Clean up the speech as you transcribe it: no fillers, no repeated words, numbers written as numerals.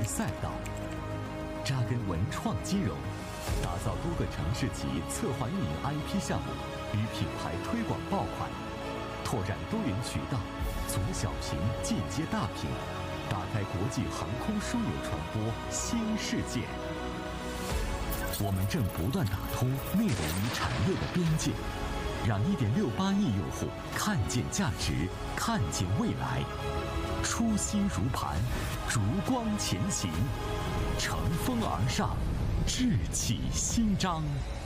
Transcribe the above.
牌赛道，扎根文创金融，打造多个城市级策划运营 IP 项目与品牌推广爆款，拓展多元渠道，从小屏进阶大屏，打开国际航空枢纽传播新世界。我们正不断打通内容与产业的边界，让1.68亿用户看见价值，看见未来。初心如磐，烛光前行，乘风而上，志气新章。